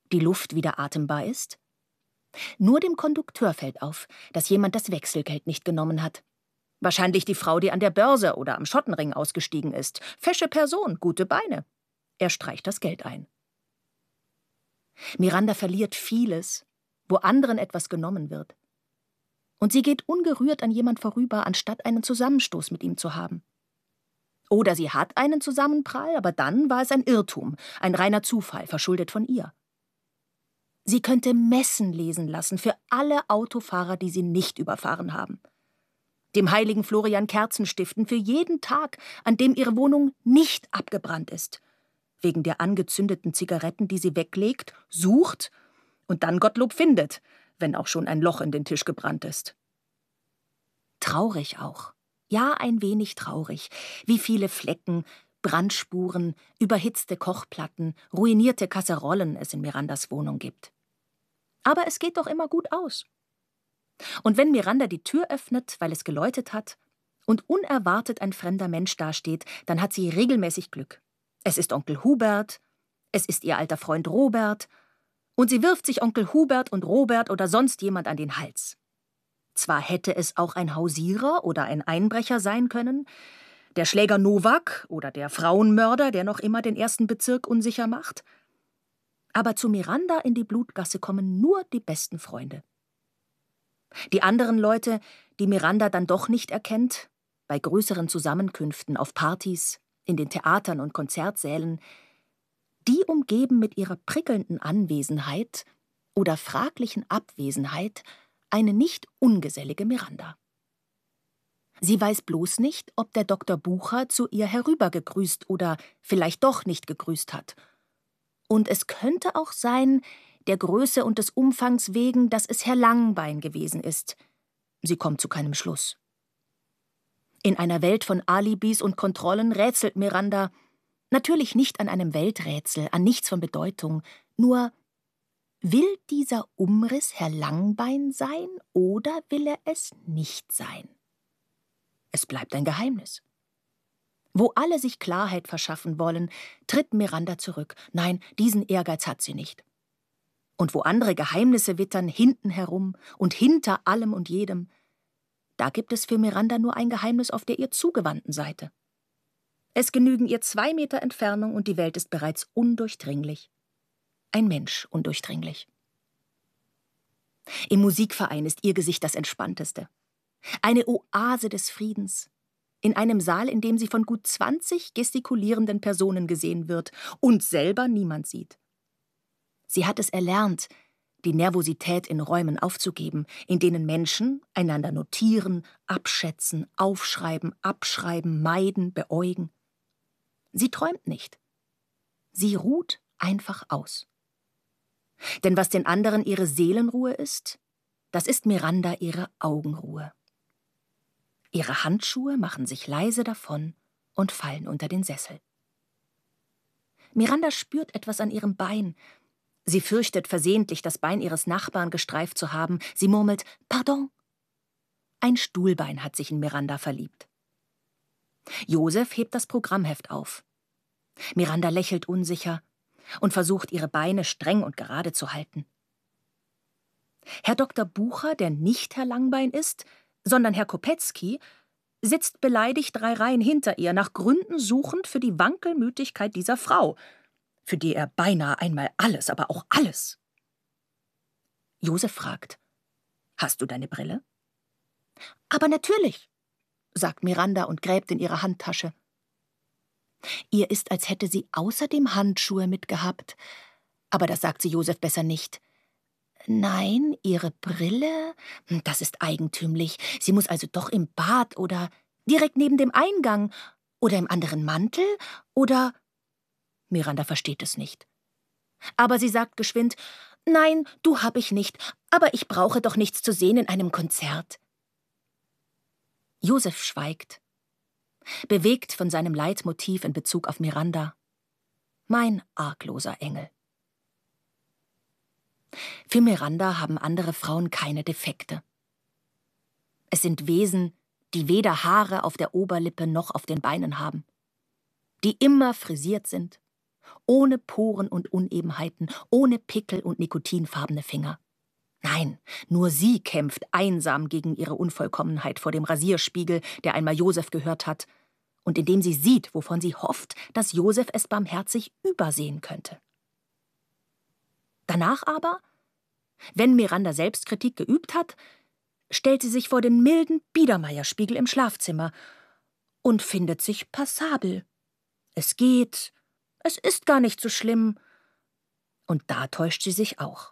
Die Luft wieder atembar ist? Nur dem Kondukteur fällt auf, dass jemand das Wechselgeld nicht genommen hat. Wahrscheinlich die Frau, die an der Börse oder am Schottenring ausgestiegen ist. Fesche Person, gute Beine. Er streicht das Geld ein. Miranda verliert vieles, wo anderen etwas genommen wird. Und sie geht ungerührt an jemand vorüber, anstatt einen Zusammenstoß mit ihm zu haben. Oder sie hat einen Zusammenprall, aber dann war es ein Irrtum, ein reiner Zufall, verschuldet von ihr. Sie könnte Messen lesen lassen für alle Autofahrer, die sie nicht überfahren haben. Dem heiligen Florian Kerzen stiften für jeden Tag, an dem ihre Wohnung nicht abgebrannt ist. Wegen der angezündeten Zigaretten, die sie weglegt, sucht und dann Gottlob findet, wenn auch schon ein Loch in den Tisch gebrannt ist. Traurig auch. Ja, ein wenig traurig, wie viele Flecken, Brandspuren, überhitzte Kochplatten, ruinierte Kasserollen es in Mirandas Wohnung gibt. Aber es geht doch immer gut aus. Und wenn Miranda die Tür öffnet, weil es geläutet hat, und unerwartet ein fremder Mensch dasteht, dann hat sie regelmäßig Glück. Es ist Onkel Hubert, es ist ihr alter Freund Robert, und sie wirft sich Onkel Hubert und Robert oder sonst jemand an den Hals. Zwar hätte es auch ein Hausierer oder ein Einbrecher sein können, der Schläger Nowak oder der Frauenmörder, der noch immer den 1. Bezirk unsicher macht, aber zu Miranda in die Blutgasse kommen nur die besten Freunde. Die anderen Leute, die Miranda dann doch nicht erkennt, bei größeren Zusammenkünften, auf Partys, in den Theatern und Konzertsälen, die umgeben mit ihrer prickelnden Anwesenheit oder fraglichen Abwesenheit eine nicht ungesellige Miranda. Sie weiß bloß nicht, ob der Dr. Bucher zu ihr herübergegrüßt oder vielleicht doch nicht gegrüßt hat. Und es könnte auch sein, der Größe und des Umfangs wegen, dass es Herr Langbein gewesen ist. Sie kommt zu keinem Schluss. In einer Welt von Alibis und Kontrollen rätselt Miranda, natürlich nicht an einem Welträtsel, an nichts von Bedeutung, nur: Will dieser Umriss Herr Langbein sein oder will er es nicht sein? Es bleibt ein Geheimnis. Wo alle sich Klarheit verschaffen wollen, tritt Miranda zurück. Nein, diesen Ehrgeiz hat sie nicht. Und wo andere Geheimnisse wittern, hinten herum und hinter allem und jedem, da gibt es für Miranda nur ein Geheimnis auf der ihr zugewandten Seite. Es genügen ihr 2 Meter Entfernung und die Welt ist bereits undurchdringlich. Ein Mensch undurchdringlich. Im Musikverein ist ihr Gesicht das Entspannteste. Eine Oase des Friedens. In einem Saal, in dem sie von gut 20 gestikulierenden Personen gesehen wird und selber niemand sieht. Sie hat es erlernt, die Nervosität in Räumen aufzugeben, in denen Menschen einander notieren, abschätzen, aufschreiben, abschreiben, meiden, beäugen. Sie träumt nicht. Sie ruht einfach aus. Denn was den anderen ihre Seelenruhe ist, das ist Miranda ihre Augenruhe. Ihre Handschuhe machen sich leise davon und fallen unter den Sessel. Miranda spürt etwas an ihrem Bein. Sie fürchtet versehentlich, das Bein ihres Nachbarn gestreift zu haben. Sie murmelt: »Pardon.« Ein Stuhlbein hat sich in Miranda verliebt. Josef hebt das Programmheft auf. Miranda lächelt unsicher und versucht, ihre Beine streng und gerade zu halten. Herr Dr. Bucher, der nicht Herr Langbein ist, sondern Herr Kopetzky, sitzt beleidigt 3 Reihen hinter ihr, nach Gründen suchend für die Wankelmütigkeit dieser Frau, für die er beinahe einmal alles, aber auch alles. Josef fragt: »Hast du deine Brille?« »Aber natürlich«, sagt Miranda und gräbt in ihrer Handtasche. Ihr ist, als hätte sie außerdem Handschuhe mitgehabt, aber das sagt sie Josef besser nicht. Nein, ihre Brille, das ist eigentümlich. Sie muss also doch im Bad oder direkt neben dem Eingang oder im anderen Mantel oder... Miranda versteht es nicht. Aber sie sagt geschwind: »Nein, du hab ich nicht, aber ich brauche doch nichts zu sehen in einem Konzert.« Josef schweigt, bewegt von seinem Leitmotiv in Bezug auf Miranda. Mein argloser Engel. Für Miranda haben andere Frauen keine Defekte. Es sind Wesen, die weder Haare auf der Oberlippe noch auf den Beinen haben, die immer frisiert sind Ohne Poren und Unebenheiten, ohne Pickel und nikotinfarbene Finger. Nein, nur sie kämpft einsam gegen ihre Unvollkommenheit vor dem Rasierspiegel, der einmal Josef gehört hat, und in dem sie sieht, wovon sie hofft, dass Josef es barmherzig übersehen könnte. Danach aber, wenn Miranda Selbstkritik geübt hat, stellt sie sich vor den milden Biedermeierspiegel im Schlafzimmer und findet sich passabel. Es geht, es ist gar nicht so schlimm. Und da täuscht sie sich auch.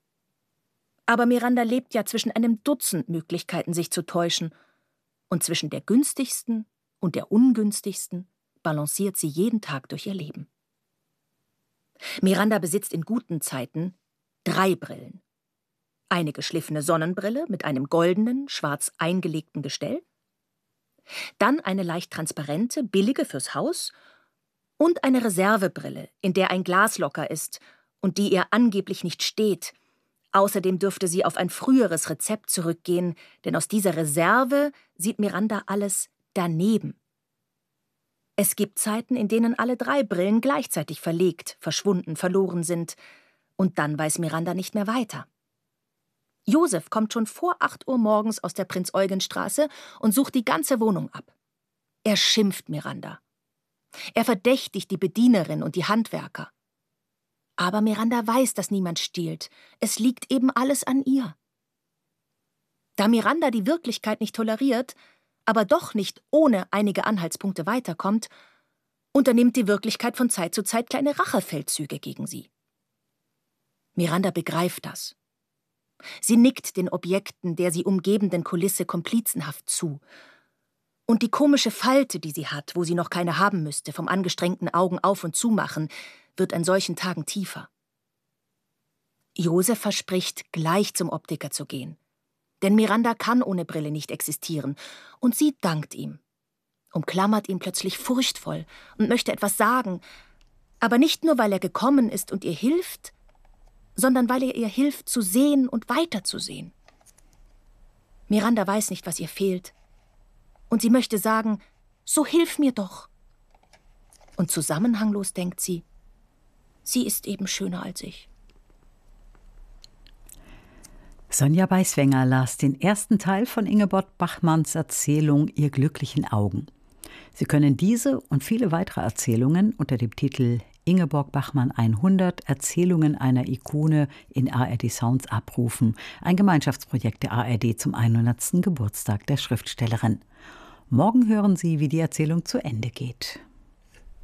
Aber Miranda lebt ja zwischen einem Dutzend Möglichkeiten, sich zu täuschen. Und zwischen der günstigsten und der ungünstigsten balanciert sie jeden Tag durch ihr Leben. Miranda besitzt in guten Zeiten 3 Brillen. Eine geschliffene Sonnenbrille mit einem goldenen, schwarz eingelegten Gestell, dann eine leicht transparente, billige fürs Haus und eine Reservebrille, in der ein Glas locker ist und die ihr angeblich nicht steht. Außerdem dürfte sie auf ein früheres Rezept zurückgehen, denn aus dieser Reserve sieht Miranda alles daneben. Es gibt Zeiten, in denen alle 3 Brillen gleichzeitig verlegt, verschwunden, verloren sind. Und dann weiß Miranda nicht mehr weiter. Josef kommt schon vor 8 Uhr morgens aus der Prinz-Eugen-Straße und sucht die ganze Wohnung ab. Er schimpft Miranda. Er verdächtigt die Bedienerin und die Handwerker. Aber Miranda weiß, dass niemand stiehlt. Es liegt eben alles an ihr. Da Miranda die Wirklichkeit nicht toleriert, aber doch nicht ohne einige Anhaltspunkte weiterkommt, unternimmt die Wirklichkeit von Zeit zu Zeit kleine Rachefeldzüge gegen sie. Miranda begreift das. Sie nickt den Objekten der sie umgebenden Kulisse komplizenhaft zu. Und die komische Falte, die sie hat, wo sie noch keine haben müsste, vom angestrengten Augen auf- und zumachen, wird an solchen Tagen tiefer. Josef verspricht, gleich zum Optiker zu gehen. Denn Miranda kann ohne Brille nicht existieren. Und sie dankt ihm, umklammert ihn plötzlich furchtvoll und möchte etwas sagen. Aber nicht nur, weil er gekommen ist und ihr hilft, sondern weil er ihr hilft, zu sehen und weiterzusehen. Miranda weiß nicht, was ihr fehlt. Und sie möchte sagen, so hilf mir doch. Und zusammenhanglos denkt sie, sie ist eben schöner als ich. Sonja Beiswenger las den ersten Teil von Ingeborg Bachmanns Erzählung Ihr glücklichen Augen. Sie können diese und viele weitere Erzählungen unter dem Titel Ingeborg Bachmann 100 Erzählungen einer Ikone in ARD Sounds abrufen, ein Gemeinschaftsprojekt der ARD zum 100. Geburtstag der Schriftstellerin. Morgen hören Sie, wie die Erzählung zu Ende geht.